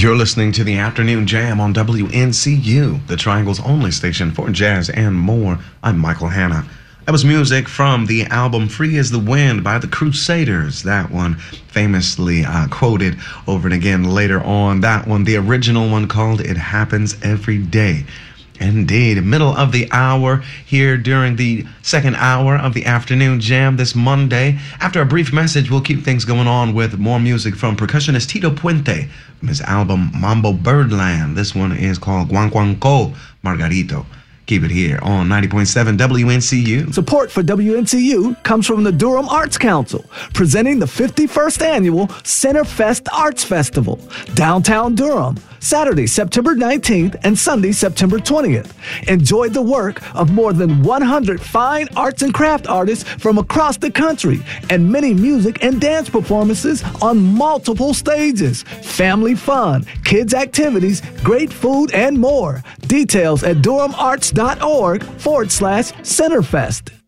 You're listening to the Afternoon Jam on WNCU, the Triangle's only station for jazz and more. I'm Michael Hanna. That was music from the album Free as the Wind by the Crusaders. That one famously quoted over and again later on. That one, the original one called It Happens Every Day. Indeed, middle of the hour here during the second hour of the Afternoon Jam this Monday. After a brief message, we'll keep things going on with more music from percussionist Tito Puente from his album Mambo Birdland. This one is called Guanguancó Margarito. Keep it here on 90.7 WNCU. Support for WNCU comes from the Durham Arts Council, presenting the 51st Annual Centerfest Arts Festival, downtown Durham, Saturday, September 19th and Sunday, September 20th. Enjoy the work of more than 100 fine arts and craft artists from across the country and many music and dance performances on multiple stages. Family fun, kids activities, great food, and more. Details at durhamarts.org/Centerfest.